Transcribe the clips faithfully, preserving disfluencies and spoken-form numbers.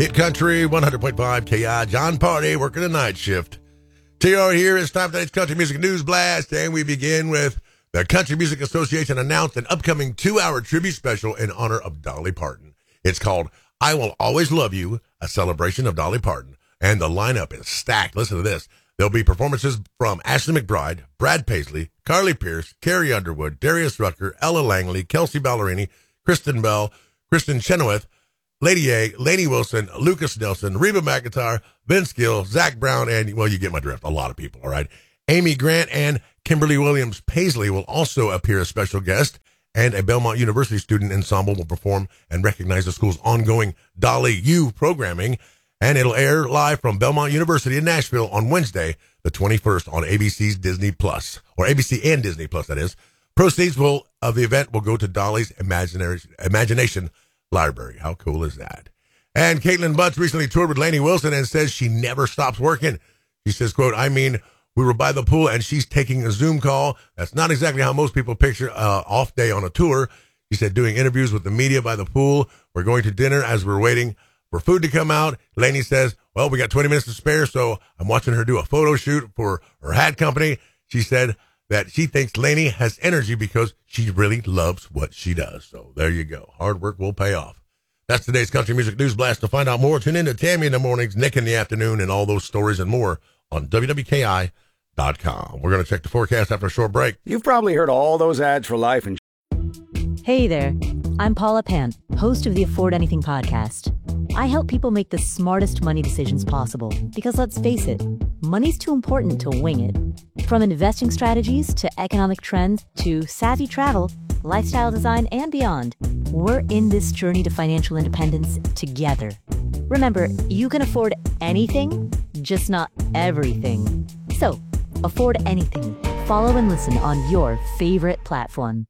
Hit Country, one hundred point five K I. John Party working the night shift. T R here. It's time for today's Country Music News Blast, and we begin with the Country Music Association announced an upcoming two-hour tribute special in honor of Dolly Parton. It's called I Will Always Love You, a celebration of Dolly Parton. And the lineup is stacked. Listen to this. There'll be performances from Ashley McBryde, Brad Paisley, Carly Pearce, Carrie Underwood, Darius Rucker, Ella Langley, Kelsey Ballerini, Kristen Bell, Kristen Chenoweth, Lady A, Lainey Wilson, Lucas Nelson, Reba McEntire, Vince Gill, Zach Brown, and, well, you get my drift, a lot of people, all right? Amy Grant and Kimberly Williams Paisley will also appear as special guest, and a Belmont University student ensemble will perform and recognize the school's ongoing Dolly U programming, and it'll air live from Belmont University in Nashville on Wednesday, the twenty-first, on A B C's Disney Plus, or A B C and Disney Plus, that is. Proceeds will of the event will go to Dolly's Imaginary, Imagination Library. How cool is that? And Caitlin Butts recently toured with Lainey Wilson and says she never stops working. She says, quote, I mean, we were by the pool and she's taking a Zoom call. That's not exactly how most people picture uh, off day on a tour. She said, doing interviews with the media by the pool. We're going to dinner as we're waiting for food to come out. Lainey says, well, we got twenty minutes to spare, so I'm watching her do a photo shoot for her hat company. She said that she thinks Lainey has energy because she really loves what she does. So there you go. Hard work will pay off. That's today's Country Music News Blast. To find out more, tune in to Tammy in the mornings, Nick in the afternoon, and all those stories and more on W W K I dot com. We're going to check the forecast after a short break. You've probably heard all those ads for life and... Hey there, I'm Paula Pant, host of the Afford Anything podcast. I help people make the smartest money decisions possible because, let's face it, money's too important to wing it. From investing strategies to economic trends to savvy travel, lifestyle design, and beyond, we're in this journey to financial independence together. Remember, you can afford anything, just not everything. So, afford anything. Follow and listen on your favorite platform.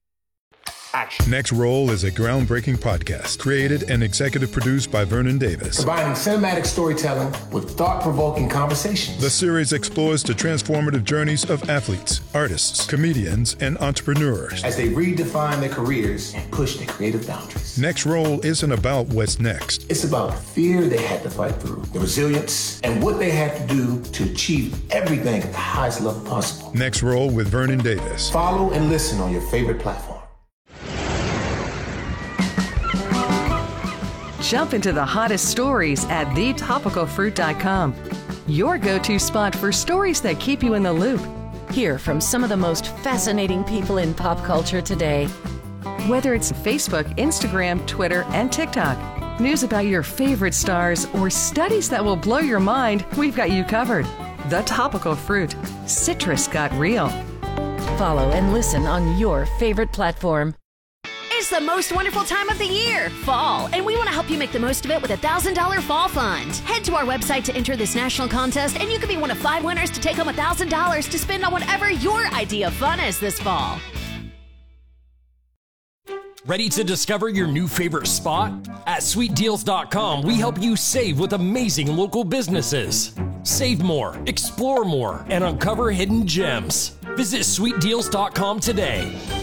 Action. Next Roll is a groundbreaking podcast created and executive produced by Vernon Davis. Combining cinematic storytelling with thought-provoking conversations. The series explores the transformative journeys of athletes, artists, comedians, and entrepreneurs as they redefine their careers and push their creative boundaries. Next Roll isn't about what's next. It's about the fear they had to fight through, the resilience, and what they had to do to achieve everything at the highest level possible. Next Roll with Vernon Davis. Follow and listen on your favorite platform. Jump into the hottest stories at the topical fruit dot com. Your go-to spot for stories that keep you in the loop. Hear from some of the most fascinating people in pop culture today. Whether it's Facebook, Instagram, Twitter, and TikTok, news about your favorite stars, or studies that will blow your mind, we've got you covered. The Topical Fruit. Citrus got real. Follow and listen on your favorite platform. It's the most wonderful time of the year, fall, and we want to help you make the most of it with a one thousand dollars Fall Fund. Head to our website to enter this national contest, and you could be one of five winners to take home one thousand dollars to spend on whatever your idea of fun is this fall. Ready to discover your new favorite spot? At sweet deals dot com, we help you save with amazing local businesses. Save more, explore more, and uncover hidden gems. Visit sweet deals dot com today.